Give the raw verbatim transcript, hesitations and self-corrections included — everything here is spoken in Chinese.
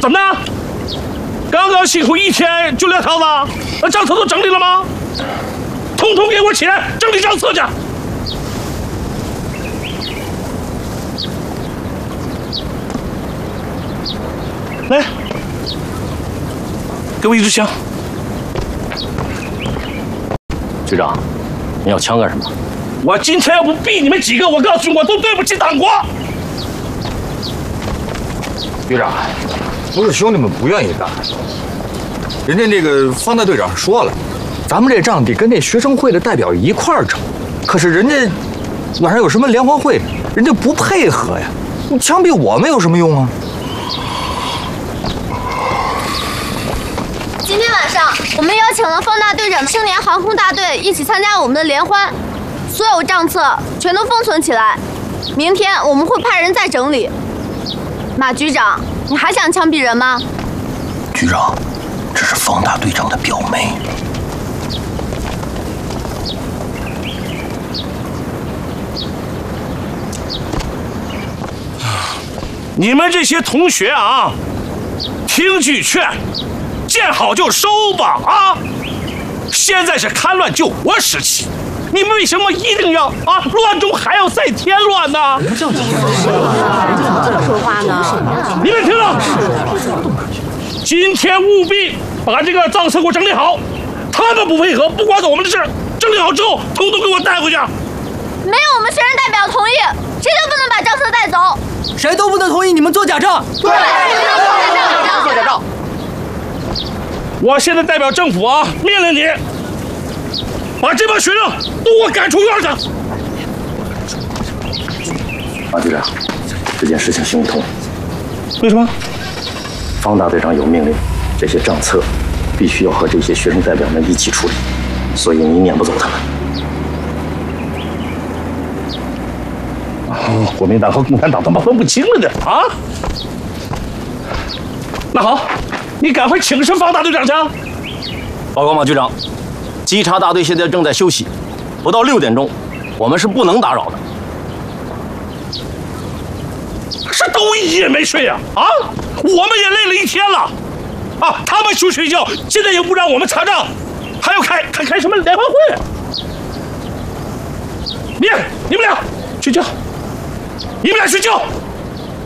怎么的？刚刚辛苦一天就撂挑子，那账册都整理了吗？统统给我起来整理账册去！来，给我一支枪。 局长，你要枪干什么？ 我今天要不毙你们几个，我告诉你，我都对不起党国。 局长，不是兄弟们不愿意干，人家那个方大队长说了，咱们这仗得跟那学生会的代表一块儿整。可是人家晚上有什么联欢会，人家不配合呀，你枪毙我们有什么用啊？ 今天晚上我们邀请了方大队长的青年航空大队一起参加我们的联欢，所有账册全都封存起来，明天我们会派人再整理。马局长，你还想枪毙人吗？ 局长，这是方大队长的表妹。 你们这些同学啊，听句劝，见好就收吧啊！现在是戡乱救国时期，你们为什么一定要啊乱中还要再添乱呢？ 这么说话呢？ 你们听着，今天务必把这个账册给我整理好。他们不配合，不关我们的事。整理好之后，统统给我带回去。 没有我们学生代表同意，谁都不能把账册带走。 谁都不能同意你们做假账。 对， 做假账。 我现在代表政府啊，命令你把这帮学生都给我赶出院去。 马局长，这件事情行不通。 为什么？ 方大队长有命令，这些账册必须要和这些学生代表们一起处理，所以你撵不走他们。 哦，国民党和共产党他妈分不清了呢啊！那好，你赶快请示方大队长去。 报告马局长，稽查大队现在正在休息，不到六点钟，我们是不能打扰的。 是都一夜没睡呀！啊，我们也累了一天了，啊，他们去睡觉，现在也不让我们查账，还要开开开什么联欢会？你你们俩睡觉，你们俩睡觉。